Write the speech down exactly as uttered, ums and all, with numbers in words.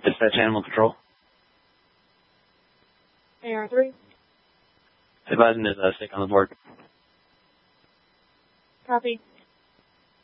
Dispatch Animal Control. A R three. Advising is uh, sick on the board. Copy.